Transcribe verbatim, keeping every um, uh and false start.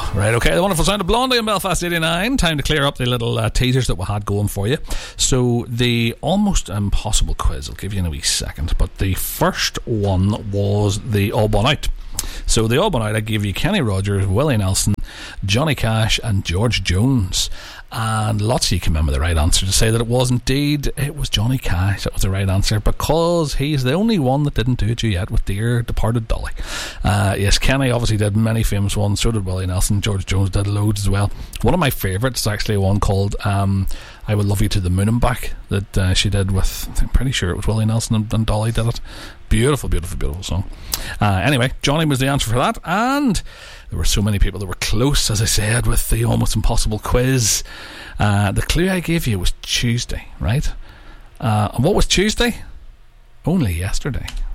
Right, okay, the wonderful sound of Blondie in Belfast eighty-nine. Time to clear up the little uh, teasers that we had going for you. So the almost impossible quiz, I'll give you in a wee second, but the first one was the All Born Out. So the All Born Out, I gave you Kenny Rogers, Willie Nelson, Johnny Cash and George Jones. And lots of you came in with the right answer to say that it was indeed, it was Johnny Cash. That was the right answer, because he's the only one that didn't do a duet with dear departed Dolly. Uh, yes, Kenny obviously did many famous ones, so did Willie Nelson. George Jones did loads as well. One of my favourites is actually one called um, I Will Love You to the Moon and Back, that uh, she did with, I'm pretty sure it was Willie Nelson and, and Dolly did it. Beautiful, beautiful, beautiful song. Uh, anyway, Johnny was the answer for that, and there were so many people that were close, as I said, with the almost impossible quiz. Uh, the clue I gave you was Tuesday, right? Uh, and what was Tuesday? Only yesterday,